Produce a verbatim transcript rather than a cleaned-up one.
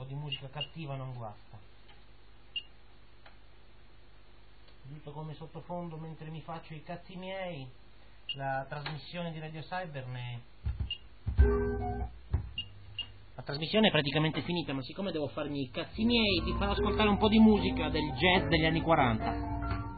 po' di musica cattiva non guasta. Giusto come sottofondo mentre mi faccio i cazzi miei, la trasmissione di Radio Cyber ne... La trasmissione è praticamente finita, ma siccome devo farmi i cazzi miei, ti farò ascoltare un po' di musica del jazz degli anni quaranta.